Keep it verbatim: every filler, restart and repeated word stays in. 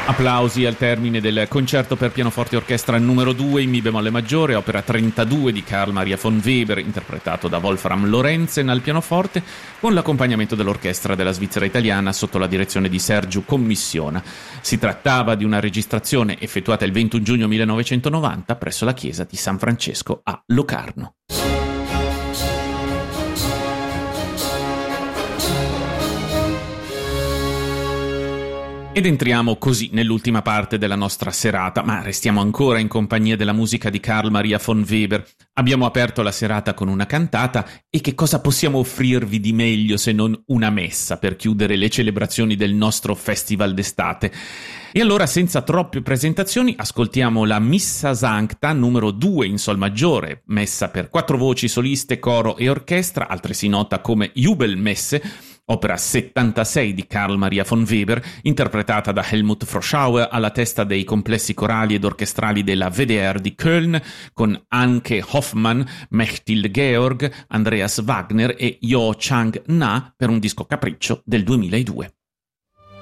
Applausi al termine del concerto per pianoforte e orchestra numero due in Mi bemolle maggiore, opera trentadue di Carl Maria von Weber, interpretato da Wolfram Lorenzen al pianoforte, con l'accompagnamento dell'orchestra della Svizzera italiana sotto la direzione di Sergiu Commissiona. Si trattava di una registrazione effettuata il ventuno giugno millenovecentonovanta presso la chiesa di San Francesco a Locarno. Ed entriamo così nell'ultima parte della nostra serata, ma restiamo ancora in compagnia della musica di Carl Maria von Weber. Abbiamo aperto la serata con una cantata e che cosa possiamo offrirvi di meglio se non una messa per chiudere le celebrazioni del nostro festival d'estate? E allora, senza troppe presentazioni, ascoltiamo la Missa Sancta numero due in sol maggiore, messa per quattro voci soliste, coro e orchestra, altresì nota come Jubelmesse, opera settantasei di Carl Maria von Weber, interpretata da Helmut Froschauer alla testa dei complessi corali ed orchestrali della W D R di Köln, con Anke Hoffmann, Mechthild Georg, Andreas Wagner e Yo Chang-na per un disco capriccio del duemiladue.